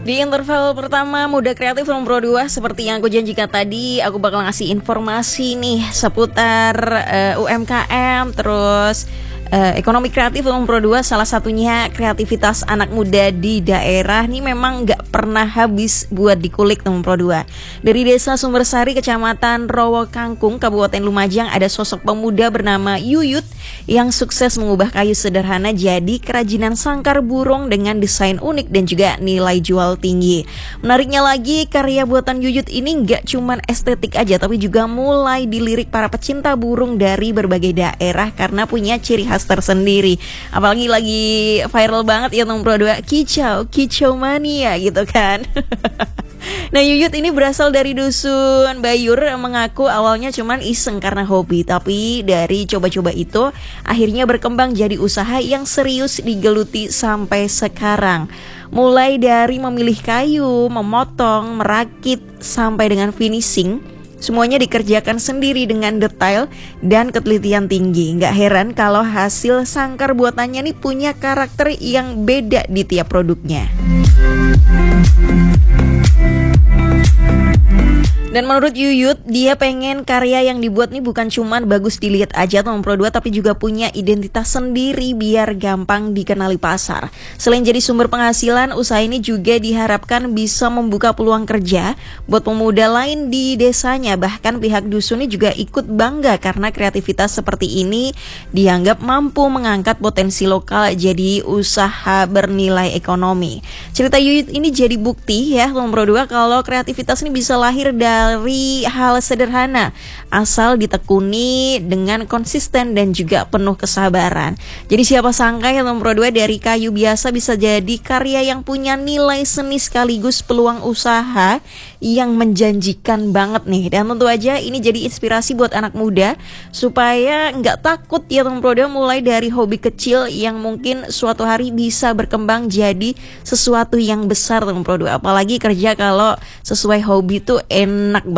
Di interval pertama Muda Kreatif Nomor 2, seperti yang aku janjikan tadi, aku bakal ngasih informasi nih seputar UMKM, terus ekonomi kreatif nomor 2, salah satunya kreativitas anak muda di daerah nih memang gak pernah habis buat dikulik nomor 2. Dari Desa Sumbersari, Kecamatan Rowo Kangkung, Kabupaten Lumajang, ada sosok pemuda bernama Yuyut yang sukses mengubah kayu sederhana jadi kerajinan sangkar burung dengan desain unik dan juga nilai jual tinggi. Menariknya lagi, karya buatan Yuyut ini gak cuman estetik aja, tapi juga mulai dilirik para pecinta burung dari berbagai daerah karena punya ciri khas tersendiri. Apalagi lagi viral banget ya nomor 2, kicau mania gitu kan. Nah, Yuyut ini berasal dari dusun Bayur, mengaku awalnya cuman iseng karena hobi, tapi dari coba-coba itu akhirnya berkembang jadi usaha yang serius digeluti sampai sekarang. Mulai dari memilih kayu, memotong, merakit sampai dengan finishing, semuanya dikerjakan sendiri dengan detail dan ketelitian tinggi. Nggak heran kalau hasil sangkar buatannya nih punya karakter yang beda di tiap produknya. Dan menurut Yuyut, dia pengen karya yang dibuat nih bukan cuman bagus dilihat aja nomor 2, tapi juga punya identitas sendiri biar gampang dikenali pasar. Selain jadi sumber penghasilan, usaha ini juga diharapkan bisa membuka peluang kerja buat pemuda lain di desanya. Bahkan pihak dusun ini juga ikut bangga karena kreativitas seperti ini dianggap mampu mengangkat potensi lokal jadi usaha bernilai ekonomi. Cerita Yuyut ini jadi bukti ya nomor 2 kalau kreativitas ini bisa lahir dari hal sederhana asal ditekuni dengan konsisten dan juga penuh kesabaran. Jadi siapa sangka ya nomor 2 dari kayu biasa bisa jadi karya yang punya nilai seni sekaligus peluang usaha yang menjanjikan banget nih. Dan tentu aja ini jadi inspirasi buat anak muda supaya nggak takut ya nomor 2 mulai dari hobi kecil yang mungkin suatu hari bisa berkembang jadi sesuatu yang besar nomor 2. Apalagi kerja kalau sesuai hobi tuh enak banget.